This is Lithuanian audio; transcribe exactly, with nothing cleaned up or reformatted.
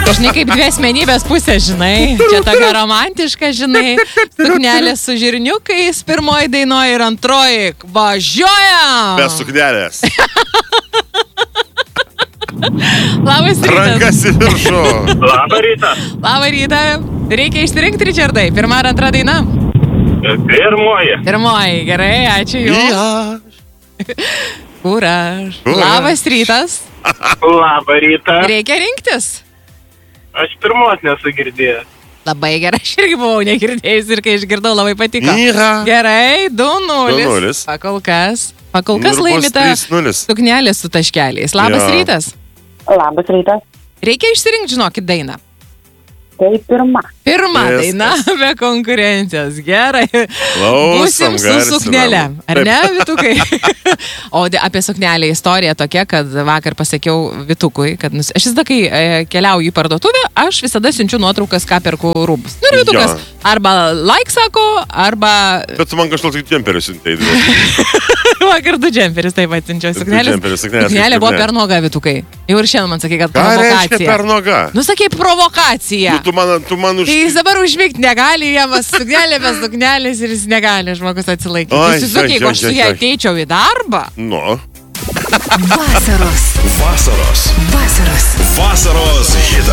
žinai, kaip dvi asmenybės pusės, žinai. Čia tokia romantiška, žinai. Suknelė su žirniukais, pirmoji dainoji ir antroji. Važiuojam! Be suknelės. Labas rytas. Rankas į viršų. Labą rytą. Labą rytą. Reikia išsirinkti, Ričardai. Pirma ar antra daina? Pirmoji. Pirmoji, gerai, ačiū jums. Ja. Kur aš? Kur aš? Labas rytas. Labą rytą. Reikia rinktis. Aš pirmos nesu girdėjęs. Labai gerai, aš irgi buvau negirdėjus ir kai išgirdau, labai patiko. Ja. Gerai, du nulis. du nulis. Pakol kas. Pakol kas Nu ir bus laimite trys nulis. suknelė su taškeliais. Labas Jo. rytas. Labas rytas. Reikia išsirinkti, žinokit, dainą. Tai pirma. Pirma Viskas. daina be konkurencijos. Gerai. Klausom, Būsim su garsinam. suknelė. Ar Taip. ne, Vitukai? O de- apie suknelę istorija tokia, kad vakar pasakiau Vitukui, kad nus... aš visada, kai e, keliauju į parduotuvę, aš visada siunčiu nuotraukas, ką perku rūbus. Nu ir Vitukas Jo. arba like sako, arba Bet tu man kažkokį džemperių siuntei. vakar du džemperis taip atsiunčiau. Du Suknelės. džemperius, suknelės, Suknelė buvo suknelė. per nuoga, Vitukai. Jau ir šiandien man sakai, kad Ką reiškia provokacija. per nuoga? Nu sakai, provokacija. Nu, tu man, tu man už... Tai jis dabar užmigti negali, jam suknelė be suknelės ir jis negali žmogus atsilaikyti. Oi, Jis įsivaizduok, oi, jeigu oi, aš su oi, ją oi. ateičiau į darbą. Nu. Vasaros. Vasaros. Vasaros. Vasaros.